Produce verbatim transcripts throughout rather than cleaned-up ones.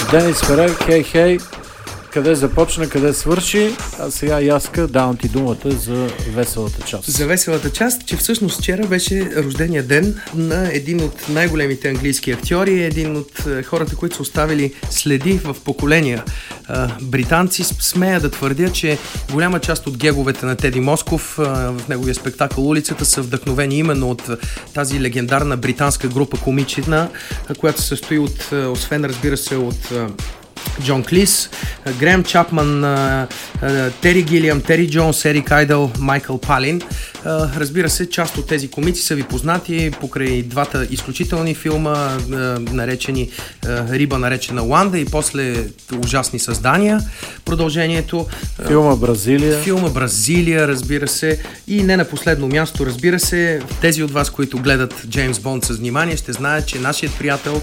Денис Ферер, хей, хей, къде започна, къде свърши, а сега Яска, давам ти думата за веселата част. За веселата част, че всъщност вчера беше рождения ден на един от най-големите английски актьори, един от хората, които са оставили следи в поколения. Британци смея да твърдя, че голяма част от геговете на Теди Москов в неговия спектакъл "Улицата" са вдъхновени именно от тази легендарна британска група комична, която се състои от, освен разбира се, от Джон Клис, Греъм Чапман, Тери Гилиам, Тери Джонс, Ерик Айдъл, Майкъл Палин. Разбира се, част от тези комици са ви познати покрай двата изключителни филма, наречени "Риба наречена Уанда" и после "Ужасни създания", продължението. Филма "Бразилия". Филма "Бразилия", разбира се. И не на последно място, разбира се, тези от вас, които гледат Джеймс Бонд с внимание, ще знаят, че нашият приятел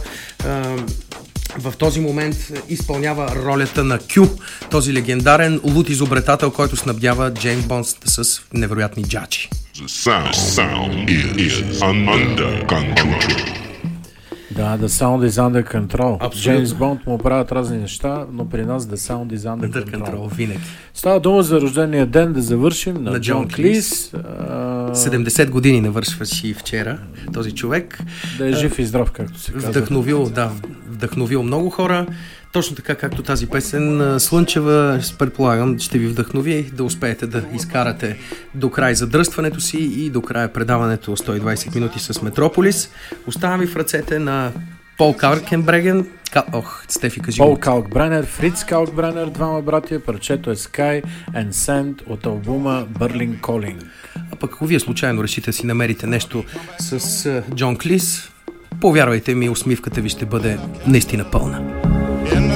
в този момент изпълнява ролята на Кю, този легендарен лут изобретател, който снабдява Джеймс Бонд с невероятни джачи. The sound is under control. Да, the sound is under control. Абсолютно. Джеймс Бонд му правят разни неща, но при нас the sound is under, Under control. control, винаги. Става дума за рождения ден, да завършим, на, На Джон Джон Клис. А... седемдесет години навършваше и вчера този човек. Да е жив и здрав, както се казва. Вдъхновил, да, вдъхновил много хора. Точно така, както тази песен "Слънчева", предполагам, ще ви вдъхнови да успеете да изкарате до край задръстването си и до края предаването сто и двайсет минути с Метрополис. Оставам ви в ръцете на Пол Калкенбреген. Ка... Ох, Стефи, кажи Пол го. Калкбренер, Фриц Калкбренер, двама братия, парчето е Sky and Sand от албума Berlin Calling. А пък ако вие случайно решите да си намерите нещо с Джон Клис, повярвайте ми, усмивката ви ще бъде наистина пълна.